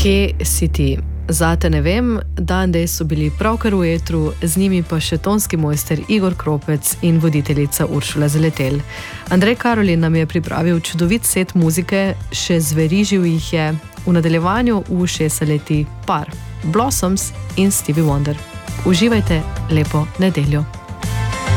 Kje si ti? Zate ne vem, Dan Day so bili pravkar v etru, z njimi pa še tonski mojster Igor Kropec in voditeljica Uršula Zaletel. Andrej Karolin nam je pripravil čudovit set muzike, še zverižil jih je, v nadaljevanju v ušesa leti par, Blossoms in Stevie Wonder. Uživajte lepo nedeljo.